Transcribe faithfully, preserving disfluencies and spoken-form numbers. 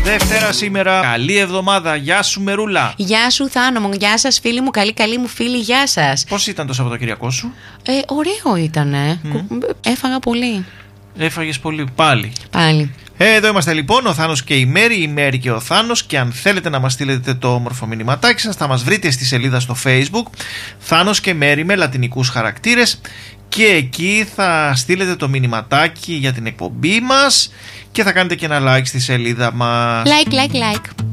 Δευτέρα σήμερα. Καλή εβδομάδα. Γεια σου, Μερούλα. Γεια σου, Θάνο μου. Γεια σας, φίλοι μου. Καλή, καλή μου φίλη. Γεια σας. Πώς ήταν το Σαββατοκύριακό σου? Ε, ωραίο ήτανε. Mm. Έφαγα πολύ. Έφαγες πολύ πάλι. Πάλι. Ε, εδώ είμαστε λοιπόν, ο Θάνος και η Μέρη, η Μέρη και ο Θάνος, και αν θέλετε να μας στείλετε το όμορφο μηνυματάκι σας, θα μας βρείτε στη σελίδα στο Facebook Θάνος και Μέρη με λατινικούς χαρακτήρες, και εκεί θα στείλετε το μηνυματάκι για την εκπομπή μας και θα κάνετε και ένα like στη σελίδα μας. Like, like, like.